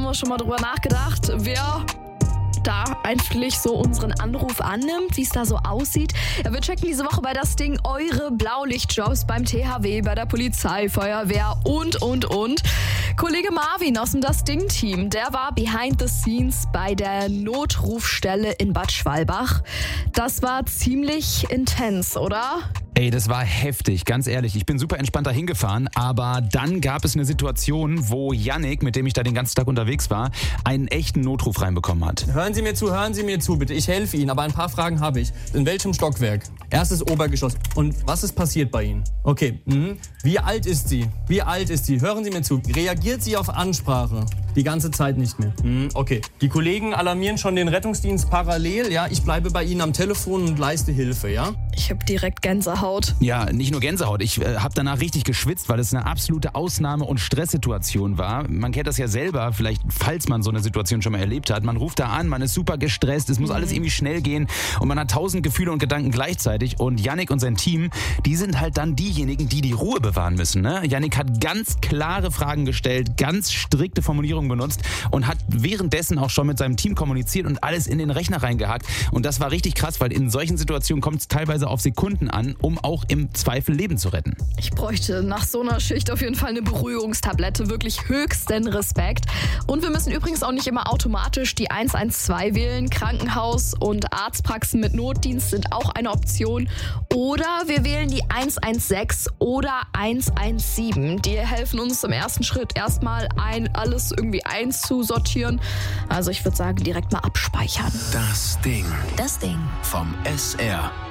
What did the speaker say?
wir schon mal drüber nachgedacht, wer da eigentlich so unseren Anruf annimmt, wie es da so aussieht? Ja, wir checken diese Woche bei das Ding eure Blaulichtjobs beim THW, bei der Polizei, Feuerwehr und. Kollege Marvin aus dem Das Ding-Team, der war behind the scenes bei der Notrufstelle in Bad Schwalbach. Das war ziemlich intens, oder? Ey, das war heftig, ganz ehrlich. Ich bin super entspannt dahin gefahren, aber dann gab es eine Situation, wo Yannick, mit dem ich da den ganzen Tag unterwegs war, einen echten Notruf reinbekommen hat. Hören Sie mir zu, bitte. Ich helfe Ihnen, aber ein paar Fragen habe ich. In welchem Stockwerk? Erstes Obergeschoss. Und was ist passiert bei Ihnen? Okay, Wie alt ist sie? Hören Sie mir zu. Reagiert sie auf Ansprache? Die ganze Zeit nicht mehr. Okay. Die Kollegen alarmieren schon den Rettungsdienst parallel, ja? Ich bleibe bei Ihnen am Telefon und leiste Hilfe, ja? Ich habe direkt Gänsehaut. Ja, nicht nur Gänsehaut. Ich habe danach richtig geschwitzt, weil es eine absolute Ausnahme- und Stresssituation war. Man kennt das ja selber, vielleicht falls man so eine Situation schon mal erlebt hat. Man ruft da an, man ist super gestresst, es muss alles irgendwie schnell gehen und man hat 1000 Gefühle und Gedanken gleichzeitig. Und Yannick und sein Team, die sind halt dann diejenigen, die die Ruhe bewahren müssen. Ne? Yannick hat ganz klare Fragen gestellt, ganz strikte Formulierungen benutzt und hat währenddessen auch schon mit seinem Team kommuniziert und alles in den Rechner reingehakt. Und das war richtig krass, weil in solchen Situationen kommt es teilweise auf Sekunden an, um auch im Zweifel Leben zu retten. Ich bräuchte nach so einer Schicht auf jeden Fall eine Beruhigungstablette. Wirklich höchsten Respekt. Und wir müssen übrigens auch nicht immer automatisch die 112 wählen. Krankenhaus und Arztpraxen mit Notdienst sind auch eine Option. Oder wir wählen die 116 oder 117. Die helfen uns im ersten Schritt erstmal alles irgendwie einzusortieren. Also ich würde sagen, direkt mal abspeichern. Das Ding. Das Ding. Vom SR.